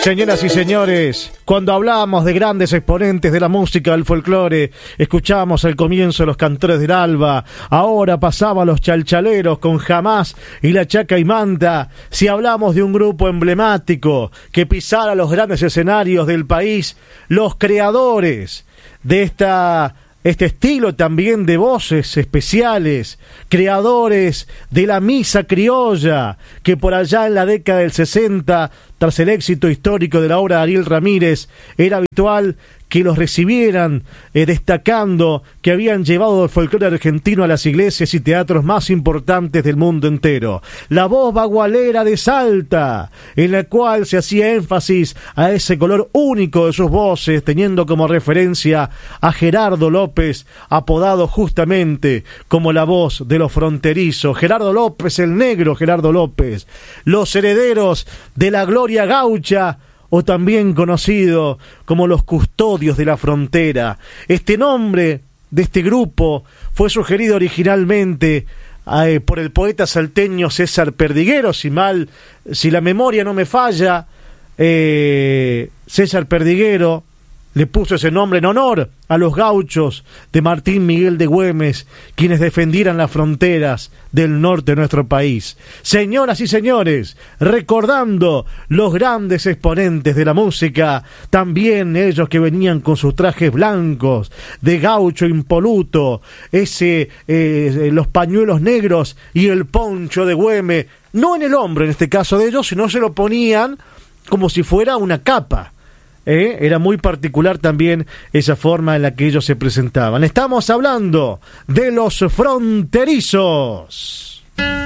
Señoras y señores, cuando hablamos de grandes exponentes de la música del folclore, escuchamos al comienzo los Cantores del Alba, ahora pasaba los chalchaleros con Jamás y la Chaca y Manta. Si hablamos de un grupo emblemático que pisara los grandes escenarios del país, los creadores de este estilo también de voces especiales, creadores de la misa criolla, que por allá en la década del 60, tras el éxito histórico de la obra de Ariel Ramírez, era habitual que los recibieran, destacando que habían llevado el folclore argentino a las iglesias y teatros más importantes del mundo entero. La voz bagualera de Salta, en la cual se hacía énfasis a ese color único de sus voces, teniendo como referencia a Gerardo López, apodado justamente como la voz de los fronterizos. Gerardo López, el negro Gerardo López. Los herederos de la gloria gaucha, o también conocido como los Custodios de la Frontera. Este nombre de este grupo fue sugerido originalmente por el poeta salteño César Perdiguero, si la memoria no me falla. César Perdiguero le puso ese nombre en honor a los gauchos de Martín Miguel de Güemes, quienes defendieran las fronteras del norte de nuestro país. Señoras y señores, recordando los grandes exponentes de la música, también ellos que venían con sus trajes blancos de gaucho impoluto, los pañuelos negros y el poncho de Güemes, no en el hombro en este caso de ellos, sino se lo ponían como si fuera una capa. Era muy particular también esa forma en la que ellos se presentaban. Estamos hablando de los fronterizos.